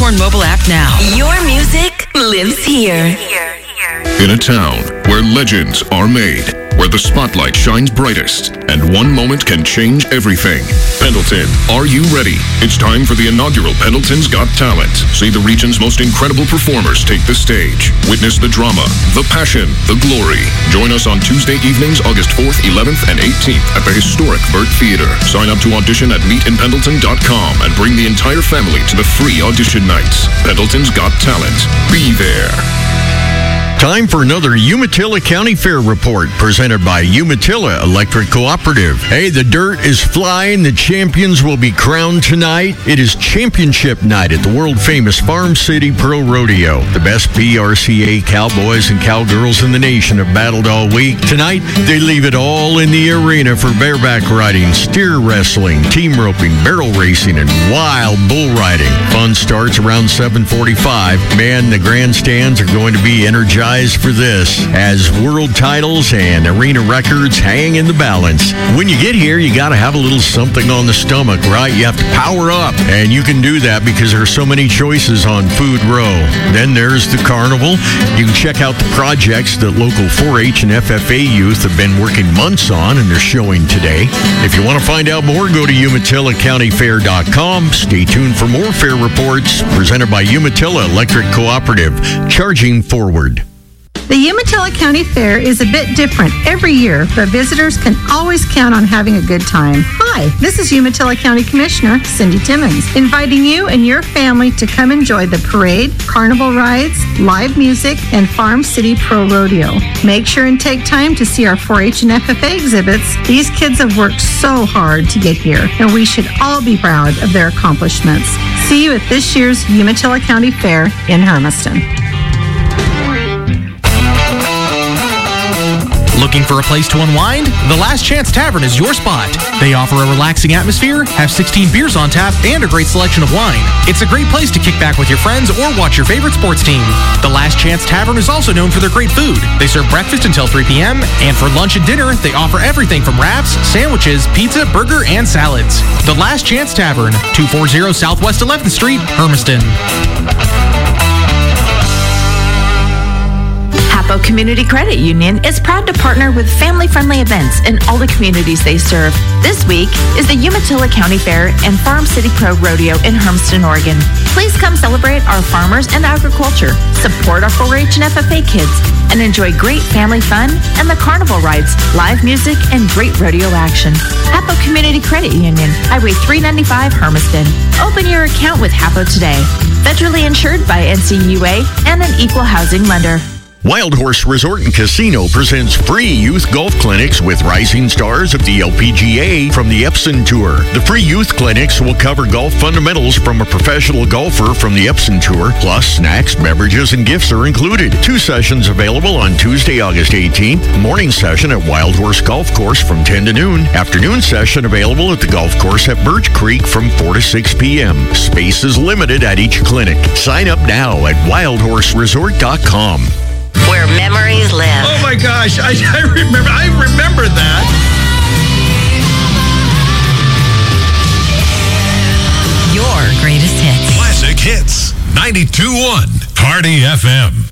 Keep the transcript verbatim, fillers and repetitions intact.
Horn mobile app now. Your music lives here. In a town where legends are made, where the spotlight shines brightest, and one moment can change everything. Pendleton, are you ready? It's time for the inaugural Pendleton's Got Talent. See the region's most incredible performers take the stage. Witness the drama, the passion, the glory. Join us on Tuesday evenings, August fourth, eleventh, and eighteenth at the historic Burt Theater. Sign up to audition at meet in pendleton dot com and bring the entire family to the free audition nights. Pendleton's Got Talent. Be there. Time for another Umatilla County Fair report presented by Umatilla Electric Cooperative. Hey, the dirt is flying. The champions will be crowned tonight. It is championship night at the world-famous Farm City Pro Rodeo. The best P R C A cowboys and cowgirls in the nation have battled all week. Tonight, they leave it all in the arena for bareback riding, steer wrestling, team roping, barrel racing, and wild bull riding. Fun starts around seven forty-five. Man, the grandstands are going to be energized for this, as world titles and arena records hang in the balance. When you get here, you got to have a little something on the stomach, right? You have to power up, and you can do that because there are so many choices on Food Row. Then there's the carnival. You can check out the projects that local four H and F F A youth have been working months on, and they're showing today. If you want to find out more, go to umatilla county fair dot com. Stay tuned for more fair reports presented by Umatilla Electric Cooperative, charging forward. The Umatilla County Fair is a bit different every year, but visitors can always count on having a good time. Hi, this is Umatilla County Commissioner Cindy Timmons, inviting you and your family to come enjoy the parade, carnival rides, live music, and Farm City Pro Rodeo. Make sure and take time to see our four H and F F A exhibits. These kids have worked so hard to get here, and we should all be proud of their accomplishments. See you at this year's Umatilla County Fair in Hermiston. Looking for a place to unwind? The Last Chance Tavern is your spot. They offer a relaxing atmosphere, have sixteen beers on tap, and a great selection of wine. It's a great place to kick back with your friends or watch your favorite sports team. The Last Chance Tavern is also known for their great food. They serve breakfast until three p.m., and for lunch and dinner, they offer everything from wraps, sandwiches, pizza, burger, and salads. The Last Chance Tavern, two forty Southwest eleventh Street, Hermiston. Hapo Community Credit Union is proud to partner with family-friendly events in all the communities they serve. This week is the Umatilla County Fair and Farm City Pro Rodeo in Hermiston, Oregon. Please come celebrate our farmers and agriculture, support our four H and F F A kids, and enjoy great family fun and the carnival rides, live music, and great rodeo action. Hapo Community Credit Union, Highway three ninety-five, Hermiston. Open your account with Hapo today. Federally insured by N C U A and an equal housing lender. Wild Horse Resort and Casino presents free youth golf clinics with rising stars of the L P G A from the Epson Tour. The free youth clinics will cover golf fundamentals from a professional golfer from the Epson Tour, plus snacks, beverages, and gifts are included. Two sessions available on Tuesday, August eighteenth. Morning session at Wild Horse Golf Course from ten to noon. Afternoon session available at the golf course at Birch Creek from four to six p.m. Space is limited at each clinic. Sign up now at wild horse resort dot com. Where memories live. Oh my gosh, I, I remember I remember that. Your greatest hits. Classic Hits. ninety-two point one Party F M.